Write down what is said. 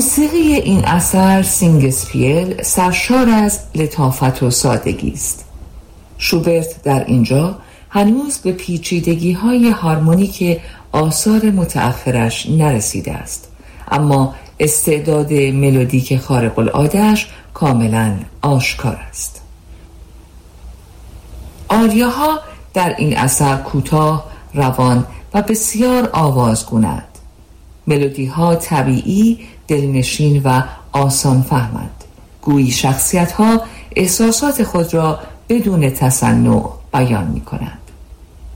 موسیقی این اثر سینگسپیل سرشار از لطافت و سادگی است. شوبرت در اینجا هنوز به پیچیدگی‌های هارمونیک آثار متأخرش نرسیده است، اما استعداد ملودیک خارق العاده‌اش کاملاً آشکار است. آریاها در این اثر کوتاه، روان و بسیار آوازگونند. ملودی‌ها طبیعی، دلنشین و آسان فهمند. گویی شخصیت‌ها احساسات خود را بدون تصنع بیان می‌کنند.